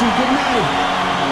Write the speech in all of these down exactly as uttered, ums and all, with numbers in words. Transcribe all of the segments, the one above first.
you. Good night.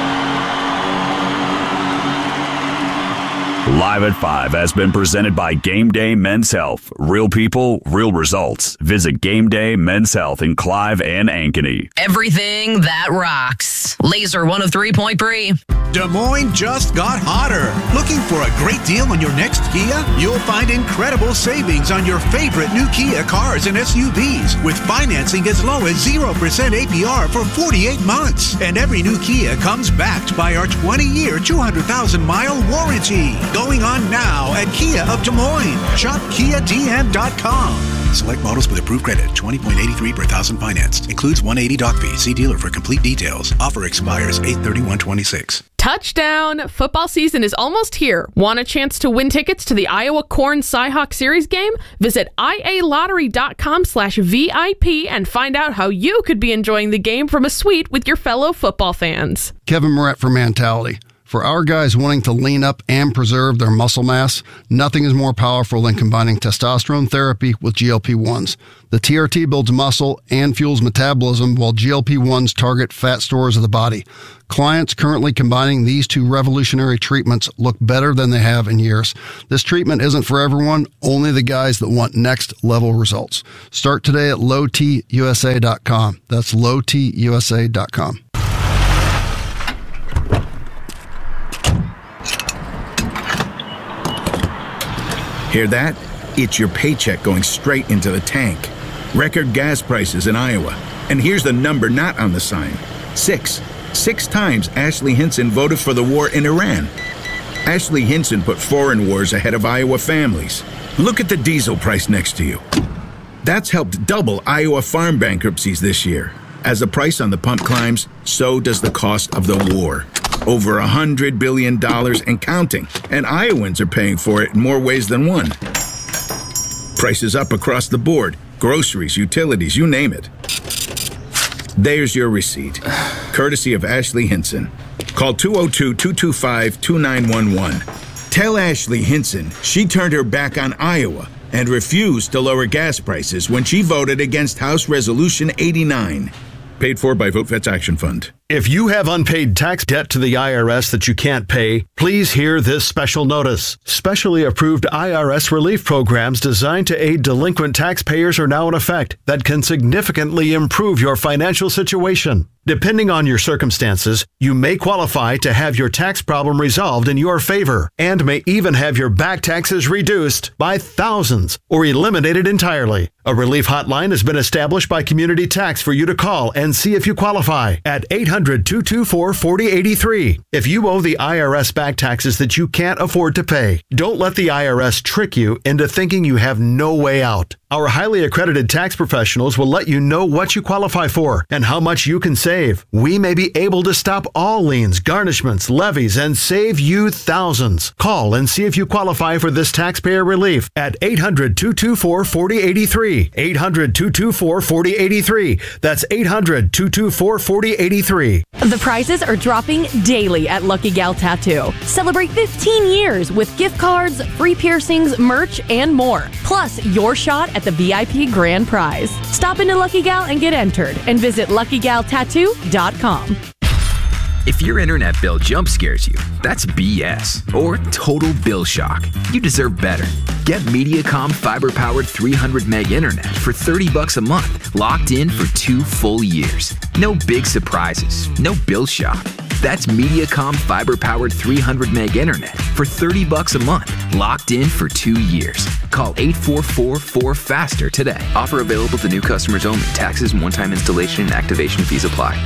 Live at five has been presented by Game Day Men's Health. Real people, real results. Visit Game Day Men's Health in Clive and Ankeny. Everything that rocks. Laser one oh three point three. Des Moines just got hotter. Looking for a great deal on your next Kia? You'll find incredible savings on your favorite new Kia cars and S U Vs with financing as low as zero percent A P R for forty-eight months. And every new Kia comes backed by our twenty-year, two hundred thousand mile warranty. Going on now at Kia of Des Moines. Shop Kia D M dot com. Select models with approved credit. twenty point eight three per thousand financed. Includes one hundred eighty doc fee. See dealer for complete details. Offer expires eight thirty-one twenty-six. Touchdown! Football season is almost here. Want a chance to win tickets to the Iowa Corn Cyhawk Series game? Visit I A lottery dot com slash V I P and find out how you could be enjoying the game from a suite with your fellow football fans. Kevin Moret for Mentality. For our guys wanting to lean up and preserve their muscle mass, nothing is more powerful than combining testosterone therapy with G L P ones. The T R T builds muscle and fuels metabolism, while G L P ones target fat stores of the body. Clients currently combining these two revolutionary treatments look better than they have in years. This treatment isn't for everyone, only the guys that want next level results. Start today at low t u s a dot com. That's low t u s a dot com. Hear that? It's your paycheck going straight into the tank. Record gas prices in Iowa. And here's the number not on the sign. Six. Six times Ashley Hinson voted for the war in Iran. Ashley Hinson put foreign wars ahead of Iowa families. Look at the diesel price next to you. That's helped double Iowa farm bankruptcies this year. As the price on the pump climbs, so does the cost of the war. Over one hundred billion dollars and counting, and Iowans are paying for it in more ways than one. Prices up across the board, groceries, utilities, you name it. There's your receipt, courtesy of Ashley Hinson. Call two oh two, two two five, two nine one one. Tell Ashley Hinson she turned her back on Iowa and refused to lower gas prices when she voted against House Resolution eighty-nine. Paid for by VoteVets Action Fund. If you have unpaid tax debt to the I R S that you can't pay, please hear this special notice. Specially approved I R S relief programs designed to aid delinquent taxpayers are now in effect that can significantly improve your financial situation. Depending on your circumstances, you may qualify to have your tax problem resolved in your favor and may even have your back taxes reduced by thousands or eliminated entirely. A relief hotline has been established by Community Tax for you to call and see if you qualify at eight hundred, two two four, four oh eight three. If you owe the I R S back taxes that you can't afford to pay, don't let the I R S trick you into thinking you have no way out. Our highly accredited tax professionals will let you know what you qualify for and how much you can save. We may be able to stop all liens, garnishments, levies, and save you thousands. Call and see if you qualify for this taxpayer relief at eight hundred, two two four, four oh eight three. eight hundred, two two four, four oh eight three. That's eight hundred, two two four, four oh eight three. The prices are dropping daily at Lucky Gal Tattoo. Celebrate fifteen years with gift cards, free piercings, merch, and more. Plus, your shot at the V I P grand prize. Stop into Lucky Gal and get entered and visit lucky gal tattoo dot com. If your internet bill jump scares you, that's B S or total bill shock. You deserve better. Get Mediacom fiber-powered three hundred meg internet for thirty bucks a month, locked in for two full years. No big surprises, no bill shock. That's Mediacom fiber-powered three hundred meg internet for thirty bucks a month, locked in for two years. Call eight four four, four faster today. Offer available to new customers only. Taxes and one-time installation and activation fees apply.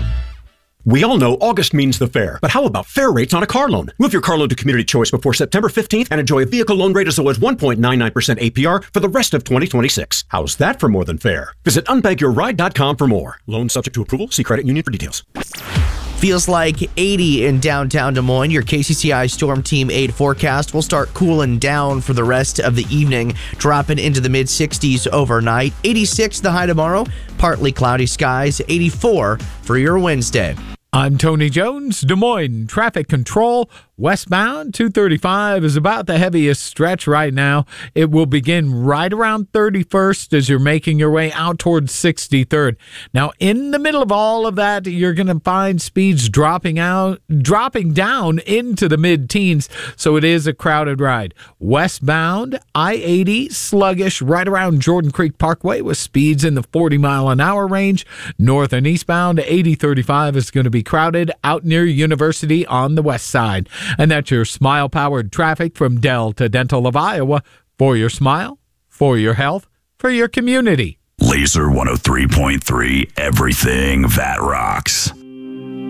We all know August means the fair, but how about fair rates on a car loan? Move your car loan to Community Choice before September fifteenth and enjoy a vehicle loan rate as low as one point nine nine percent A P R for the rest of twenty twenty-six. How's that for more than fair? Visit unbag your ride dot com for more. Loan subject to approval. See credit union for details. Feels like eighty in downtown Des Moines. Your K C C I Storm Team eight forecast will start cooling down for the rest of the evening, dropping into the mid sixties overnight. eighty-six the high tomorrow, partly cloudy skies. eighty-four for your Wednesday. I'm Tony Jones, Des Moines Traffic Control. Westbound, two thirty-five is about the heaviest stretch right now. It will begin right around thirty-first as you're making your way out towards sixty-third. Now, in the middle of all of that, you're going to find speeds dropping out, dropping down into the mid-teens, so it is a crowded ride. Westbound, I eighty, sluggish right around Jordan Creek Parkway with speeds in the forty mile an hour range. North and eastbound, eighty thirty-five is going to be crowded out near University on the west side. And that's your smile-powered traffic from Delta Dental of Iowa. For your smile, for your health, for your community. Laser one oh three point three, everything that rocks.